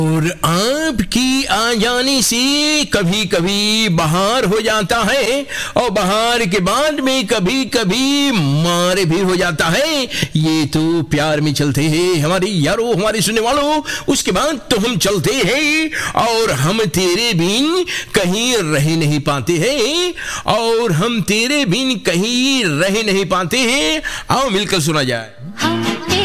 और आपकी आ जाने से कभी कभी बहार हो जाता है और बहार के बाद में कभी कभी मार भी हो जाता है। ये तो प्यार में चलते हैं हमारे यारों, हमारे सुनने वालों। उसके बाद तो हम चलते हैं और हम तेरे बिन कहीं रह नहीं पाते हैं, और हम तेरे बिन कहीं रह नहीं पाते हैं। आओ मिलकर सुना जाए।